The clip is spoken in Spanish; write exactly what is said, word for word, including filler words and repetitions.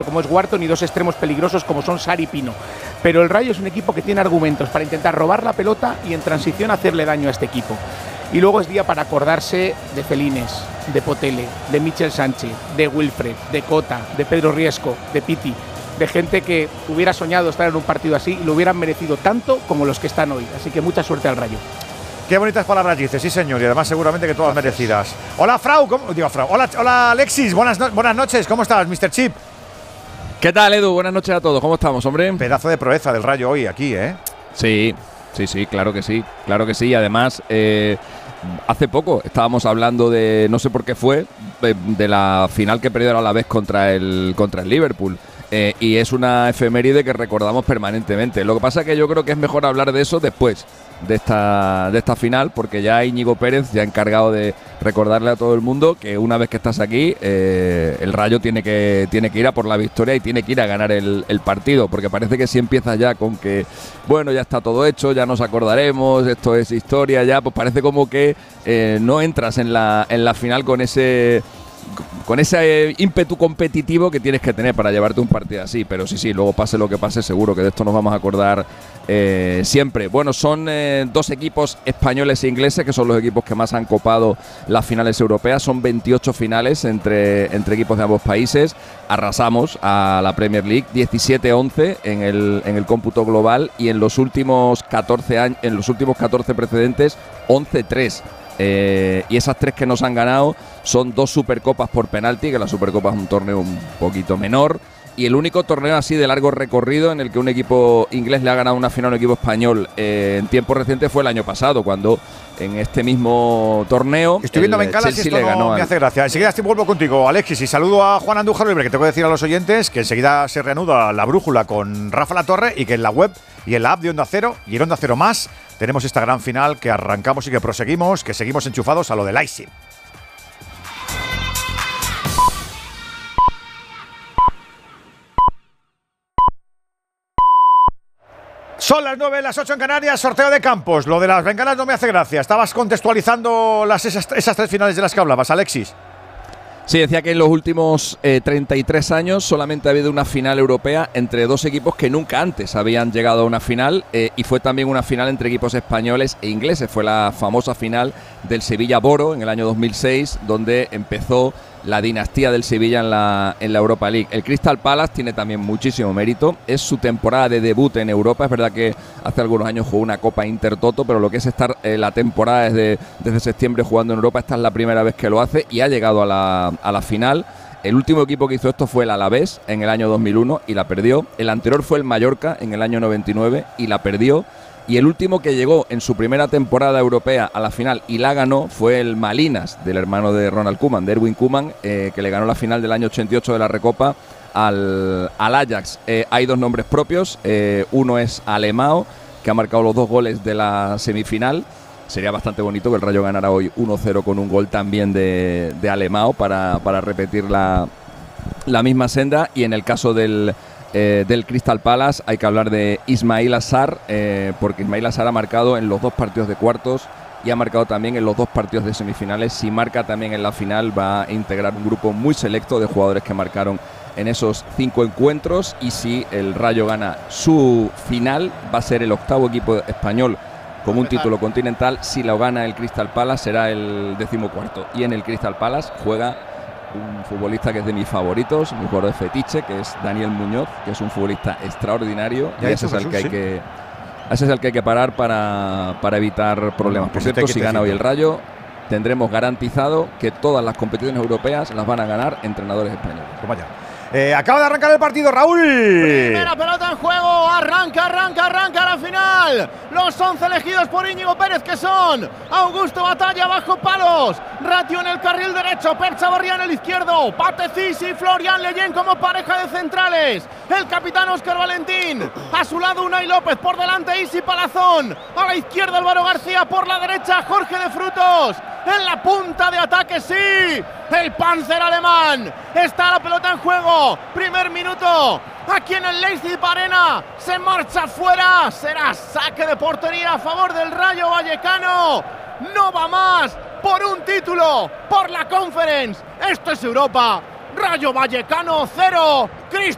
como es Wharton y dos extremos peligrosos como son Sarri y Pino. Pero el Rayo es un equipo que tiene argumentos para intentar robar la pelota y en transición hacerle daño a este equipo. Y luego es día para acordarse de Felines, de Potele, de Michel Sánchez, de Wilfred, de Cota, de Pedro Riesco, de Piti, de gente que hubiera soñado estar en un partido así y lo hubieran merecido tanto como los que están hoy. Así que mucha suerte al Rayo. Qué bonitas palabras dices, sí señor, y además seguramente que todas merecidas. Hola Frau, ¿cómo? Digo Frau. Hola, hola Alexis, buenas, no buenas noches, ¿cómo estás, mister Chip? ¿Qué tal, Edu? Buenas noches a todos. ¿Cómo estamos, hombre? Pedazo de proeza del Rayo hoy aquí, ¿eh? Sí, sí, sí, claro que sí. Claro que sí. Además, eh, hace poco estábamos hablando de, no sé por qué fue, de, de la final que perdió el Alavés contra el, contra el Liverpool. Eh, y es una efeméride que recordamos permanentemente. Lo que pasa es que yo creo que es mejor hablar de eso después de esta, de esta final, porque ya Íñigo Pérez ya ha encargado de recordarle a todo el mundo que una vez que estás aquí, eh, el Rayo tiene que, tiene que ir a por la victoria y tiene que ir a ganar el, el partido, porque parece que si empiezas ya con que, bueno, ya está todo hecho, ya nos acordaremos, esto es historia ya, pues parece como que eh, no entras en la, en la final con ese... con ese ímpetu competitivo que tienes que tener para llevarte un partido así. Pero sí, sí, luego pase lo que pase, seguro que de esto nos vamos a acordar eh, siempre. Bueno, son eh, dos equipos españoles e ingleses, que son los equipos que más han copado las finales europeas. Son veintiocho finales entre, entre equipos de ambos países. Arrasamos a la Premier League, diecisiete once en el, en el cómputo global, y en los últimos catorce años, en los últimos catorce precedentes, once tres. Eh, y esas tres que nos han ganado son dos Supercopas por penalti, que la Supercopa es un torneo un poquito menor, y el único torneo así de largo recorrido en el que un equipo inglés le ha ganado una final a un equipo español eh, en tiempo reciente fue el año pasado, cuando en este mismo torneo estoy viendo Bencalas y esto le no ganó me al... hace gracia. Enseguida estoy vuelvo contigo, Alexis, y saludo a Juan Andújar Libre, que tengo que decir a los oyentes que enseguida se reanuda la brújula con Rafa Latorre y que en la web y en la app de Onda Cero y en Onda Cero Más tenemos esta gran final que arrancamos y que proseguimos, que seguimos enchufados a lo de Leipzig. Son las nueve, las ocho en Canarias, sorteo de campos. Lo de las bengalas no me hace gracia. Estabas contextualizando las, esas, esas tres finales de las que hablabas, Alexis. Sí, decía que en los últimos eh, treinta y tres años solamente ha habido una final europea entre dos equipos que nunca antes habían llegado a una final, eh, y fue también una final entre equipos españoles e ingleses. Fue la famosa final del Sevilla-Boro en el año dos mil seis, donde empezó la dinastía del Sevilla en la, en la Europa League. El Crystal Palace tiene también muchísimo mérito. Es su temporada de debut en Europa. Es verdad que hace algunos años jugó una Copa Intertoto, pero lo que es estar eh, la temporada desde, desde septiembre jugando en Europa, esta es la primera vez que lo hace y ha llegado a la, a la final. El último equipo que hizo esto fue el Alavés en el año dos mil uno y la perdió. El anterior fue el Mallorca en el año noventa y nueve y la perdió. Y el último que llegó en su primera temporada europea a la final y la ganó fue el Malinas, del hermano de Ronald Koeman, de Erwin Koeman, eh, que le ganó la final del año ochenta y ocho de la Recopa al, al Ajax. Eh, hay dos nombres propios, eh, uno es Alemão, que ha marcado los dos goles de la semifinal. Sería bastante bonito que el Rayo ganara hoy uno cero con un gol también de, de Alemão para, para repetir la, la misma senda. Y en el caso del... Eh, del Crystal Palace hay que hablar de Ismail Assar, eh, porque Ismail Assar ha marcado en los dos partidos de cuartos y ha marcado también en los dos partidos de semifinales. Si marca también en la final, va a integrar un grupo muy selecto de jugadores que marcaron en esos cinco encuentros, y si el Rayo gana su final, va a ser el octavo equipo español con un título continental. Si lo gana el Crystal Palace, será el decimocuarto, y en el Crystal Palace juega un futbolista que es de mis favoritos, mi jugador de fetiche, que es Daniel Muñoz, que es un futbolista extraordinario, y ese es el que hay que ese es el que hay que parar para, para evitar problemas. Por cierto, si gana hoy el Rayo, tendremos garantizado que todas las competiciones europeas las van a ganar entrenadores españoles. Toma ya. Eh, acaba de arrancar el partido, Raúl. Primera pelota en juego, arranca, arranca, arranca la final. Los once elegidos por Íñigo Pérez, que son Augusto Batalla bajo palos, Ratio en el carril derecho, Pep Chavarría en el izquierdo, Patecís y Florian Leyen como pareja de centrales, el capitán Óscar Valentín, a su lado Unai López, por delante Isi Palazón, a la izquierda Álvaro García, por la derecha Jorge de Frutos, en la punta de ataque, sí, el Panzer alemán. Está la pelota en juego, primer minuto, aquí en el Leipzig Arena, se marcha fuera, será saque de portería a favor del Rayo Vallecano. No va más por un título, por la Conference. Esto es Europa. Rayo Vallecano cero, Cristo